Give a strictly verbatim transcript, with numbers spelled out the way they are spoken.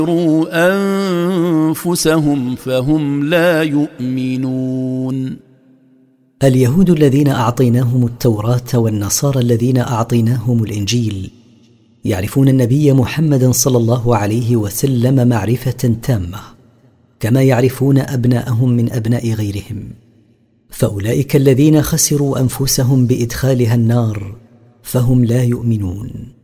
أنفسهم فهم لا يؤمنون. اليهود الذين أعطيناهم التوراة والنصارى الذين أعطيناهم الإنجيل يعرفون النبي محمد صلى الله عليه وسلم معرفة تامة كما يعرفون أبناءهم من أبناء غيرهم، فأولئك الذين خسروا أنفسهم بإدخالها النار فهم لا يؤمنون.